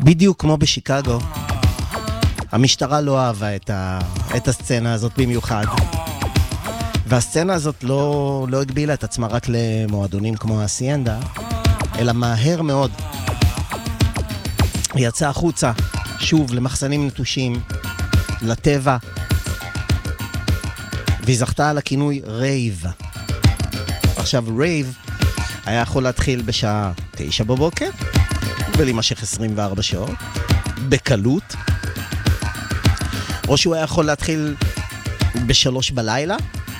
בדיוק כמו בשיקגו, המשטרה לא אהבה את הסצנה הזאת במיוחד. והסצנה הזאת לא הגבילה את עצמה רק למועדונים כמו האסיינדה, אלא מהר מאוד היא יצאה החוצה, שוב, למחסנים נטושים, לטבע, והיא זכתה על הכינוי רייב. עכשיו, רייב היה יכול להתחיל בשעה 9 בבוקר, ולהימשך 24 שעות, בקלות, או שהוא היה יכול להתחיל ב3 בלילה,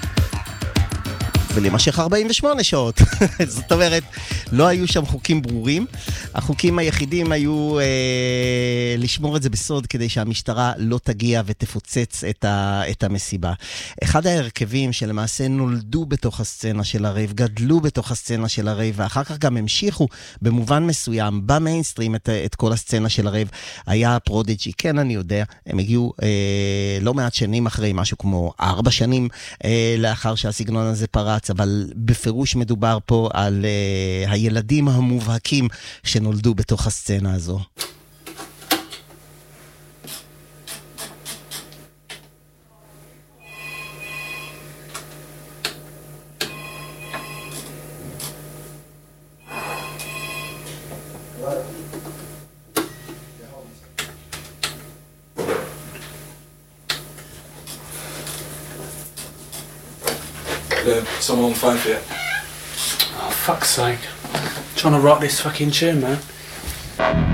ולהימשך 48 שעות. זאת אומרת, לא היו שם חוקים ברורים. החוקים היחידים היו לשמור את זה בסוד, כדי שהמשטרה לא תגיע ותפוצץ את המסיבה. אחד ההרכבים שלמעשה נולדו בתוך הסצנה של הרייב, גדלו בתוך הסצנה של הרייב, ואחר כך גם המשיכו במובן מסוים, במיינסטרים, את כל הסצנה של הרייב, היה פרודיג'י. כן, אני יודע, הם הגיעו לא מעט שנים אחרי, משהו כמו 4 שנים לאחר שהסגנון הזה פרץ, אבל בפירוש מדובר פה על הילדים המובהקים שנולדו בתוך הסצנה הזו. Someone on the phone for you. Oh, fuck's sake. Trying to rock this fucking tune, man.